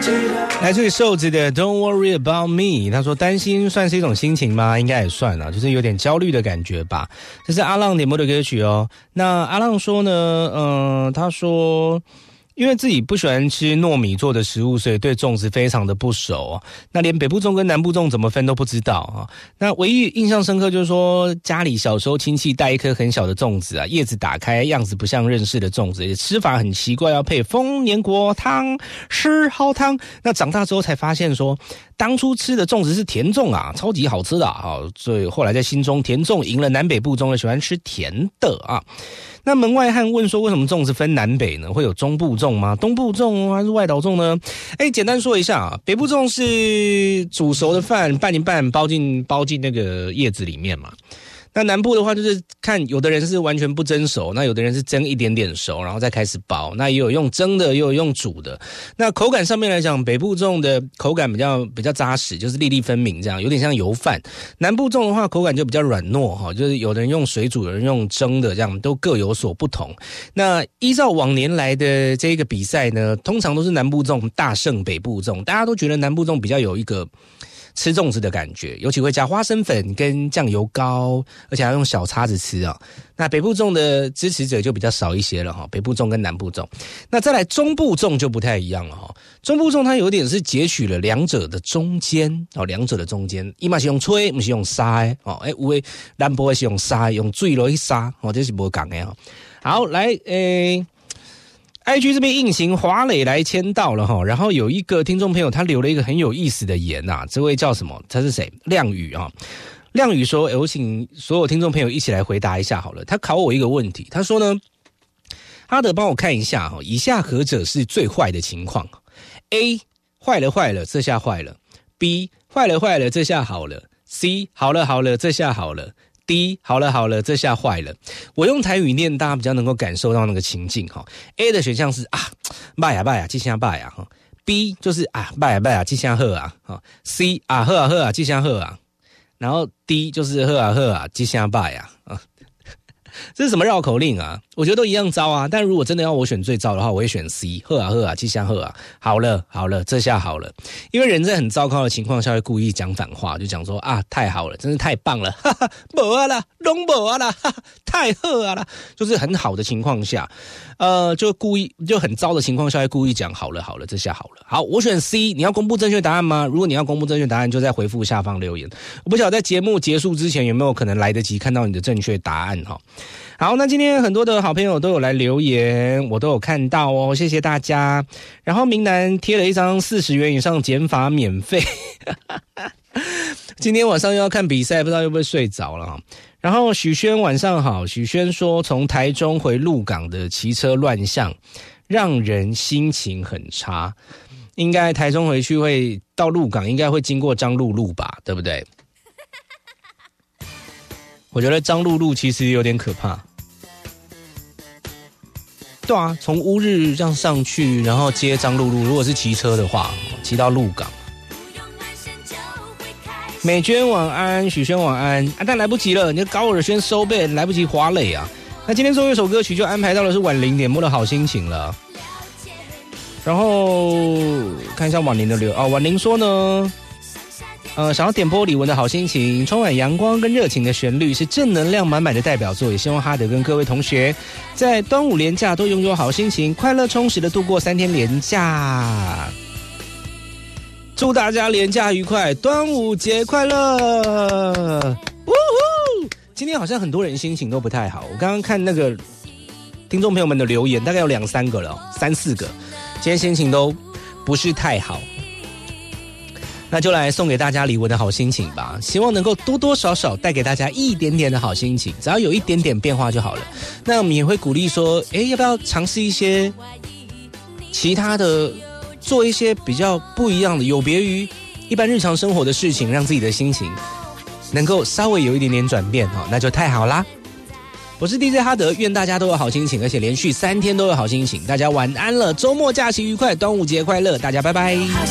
来自于瘦子的 Don't worry about me， 他说担心算是一种心情吗？应该也算啊，就是有点焦虑的感觉吧。这是阿浪点播的歌曲哦。那阿浪说呢，他说因为自己不喜欢吃糯米做的食物，所以对粽子非常的不熟。那连北部粽跟南部粽怎么分都不知道啊。那唯一印象深刻就是说，家里小时候亲戚带一颗很小的粽子啊，叶子打开，样子不像认识的粽子，也吃法很奇怪，要配丰年果汤、湿蒿汤。那长大之后才发现说，当初吃的粽子是甜粽啊，超级好吃的啊。所以后来在心中，甜粽赢了南北部粽，喜欢吃甜的啊。那门外汉问说，为什么粽子分南北呢？会有中部粽吗？东部粽还是外岛粽呢？简单说一下啊，北部粽是煮熟的饭拌一拌，包进那个叶子里面嘛。那南部的话就是看有的人是完全不蒸熟，那有的人是蒸一点点熟然后再开始包，那也有用蒸的也有用煮的。那口感上面来讲，北部粽的口感比较扎实，就是粒粒分明这样，有点像油饭。南部粽的话口感就比较软糯，就是有的人用水煮，有人用蒸的，这样都各有所不同。那依照往年来的这个比赛呢，通常都是南部粽大胜北部粽，大家都觉得南部粽比较有一个吃粽子的感觉，尤其会加花生粉跟酱油膏，而且还要用小叉子吃啊。那北部粽的支持者就比较少一些了哈，北部粽跟南部粽。那再来中部粽就不太一样了哈，中部粽它有点是截取了两者的中间哦，两者的中间，伊嘛是用吹，不是用沙哦，有的南部的是用沙，用水落去沙哦，这是不讲的哈。好，来IG 这边硬行华磊来签到了齁，然后有一个听众朋友他留了一个很有意思的言啊，这位叫什么？他是谁？亮宇啊。亮宇说，我请所有听众朋友一起来回答一下好了。他考我一个问题，他说呢，哈德帮我看一下齁，以下何者是最坏的情况 ？A 坏了，这下坏了 ；B 坏了，这下好了 ；C 好了，这下好了。D 好了，这下坏了。我用台语念，大家比较能够感受到那个情境哈。A 的选项是啊，拜呀，这下拜呀哈。B 就是啊，拜呀，这下喝啊哈。C 啊，喝啊，这下喝啊。然后 D 就是喝啊，这下拜呀啊。这是什么绕口令啊？我觉得都一样糟啊。但如果真的要我选最糟的话，我会选 C， 喝啊，气象喝啊。好了，这下好了。因为人在很糟糕的情况下会故意讲反话，就讲说啊，太好了，真是太棒了，哈哈，没啊啦，拢没啊啦，哈哈，太好啊啦，就是很好的情况下，就故意就很糟的情况下会故意讲好了，这下好了。好，我选 C。你要公布正确答案吗？如果你要公布正确答案，就在回复下方留言。我不晓得在节目结束之前有没有可能来得及看到你的正确答案哈。好，那今天很多的好朋友都有来留言，我都有看到哦，谢谢大家。然后明南贴了一张40元以上减法免费，今天晚上又要看比赛，不知道会不会睡着了。然后许轩晚上好，许轩说从台中回鹿港的骑车乱象，让人心情很差。应该台中回去会到鹿港，应该会经过彰鹿路吧，对不对？我觉得彰鹿路其实有点可怕。对啊，从乌日这样上去，然后接彰鹿路，如果是骑车的话，骑到鹿港。美娟晚安，许轩晚安啊，但来不及了，你的高尔宣收背来不及滑垒啊。那今天最后一首歌曲就安排到的是婉玲点播的好心情了。然后看一下婉玲的婉玲说呢，想要点播李玟的好心情，充满阳光跟热情的旋律，是正能量满满的代表作，也希望哈德跟各位同学在端午连假都拥有好心情，快乐充实的度过3天连假。祝大家连假愉快，端午节快乐！呜呼！今天好像很多人心情都不太好，我刚刚看那个听众朋友们的留言，大概有2-3个了，3-4个，今天心情都不是太好。那就来送给大家李玟的好心情吧，希望能够多多少少带给大家一点点的好心情，只要有一点点变化就好了。那我们也会鼓励说，要不要尝试一些其他的，做一些比较不一样的，有别于一般日常生活的事情，让自己的心情能够稍微有一点点转变，那就太好啦。我是 DJ 哈德，愿大家都有好心情，而且连续3天都有好心情。大家晚安了，周末假期愉快，端午节快乐，大家拜拜。